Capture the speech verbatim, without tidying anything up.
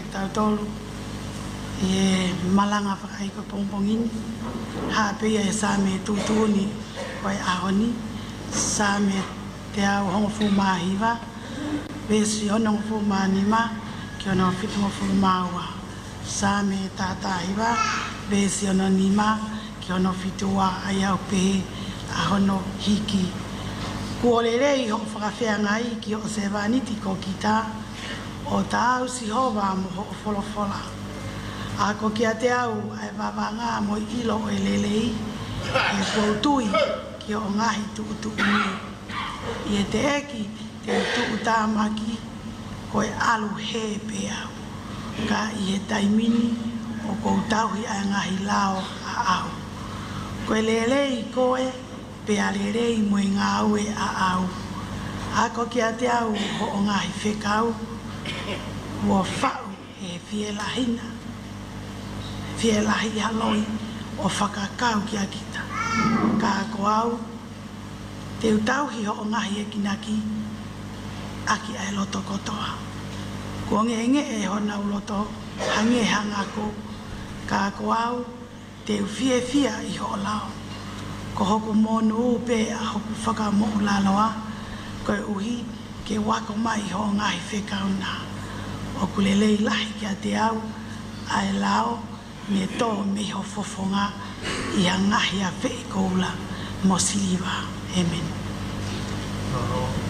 tau tolu e malanga whakai ko pongpongini ha pia e sa me tutuni wai ahoni sa me te au hongo fu mahiwa besi ono fu manima ki ono fitu fu mawa sa me tata hiwa besi ono nima ki ono fitu wa ai au pe ahono hiki kuolele i ho whakawhea ngai ki o se vaniti ko kita o tau si hova mo ho folo fola a ko ki a te au ai wawanga mo ilo o elelei e koutui ki o ngahi tu utu uni i e te eki te utu utamaki ko e alu he pe au ka i e taimini o koutauhi ai ngahi lao a au ko e lelei koe pe a lelei mo i ngā ue a au a ko ki a te au ho o ngahi whekau ua whau e whielahina whielahi haloi o whakakau ki a kita ka ko au te utauhi ho o ngahi e kinaki aki ai loto kotoa ko nge nge e hona u loto hange hangako ka ko au te uwhie whia i ho o lao ko hoku monu pe a hoku whaka mo ulaloa ko e uhi ke wako mai ho ngahi whekau nā o kulelei lahi ki a te au ai lao me tō me ho fofonga i a ngahi a whee koula mo siliwa. Amen.